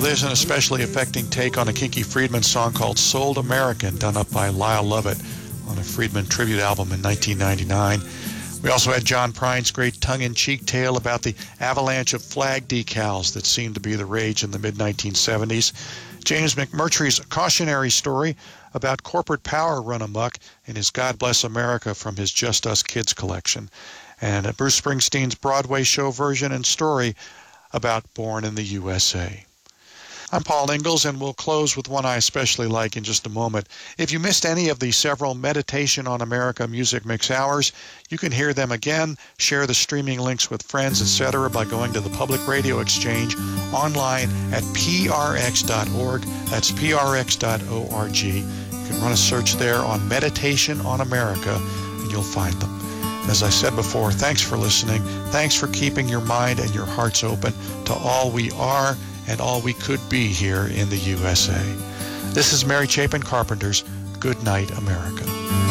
there's an especially affecting take on a Kinky Friedman song called Sold American, done up by Lyle Lovett on a Friedman tribute album in 1999. We also had John Prine's great tongue-in-cheek tale about the avalanche of flag decals that seemed to be the rage in the mid-1970s. James McMurtry's cautionary story about corporate power run amok in his God Bless America from his Just Us Kids collection. And Bruce Springsteen's Broadway show version and story about Born in the USA. I'm Paul Ingalls, and we'll close with one I especially like in just a moment. If you missed any of the several Meditation on America Music Mix hours, you can hear them again, share the streaming links with friends, etc. by going to the Public Radio Exchange online at prx.org. That's prx.org. You can run a search there on Meditation on America, and you'll find them. As I said before, thanks for listening. Thanks for keeping your mind and your hearts open to all we are and all we could be here in the USA. This is Mary Chapin Carpenter's Good Night, America.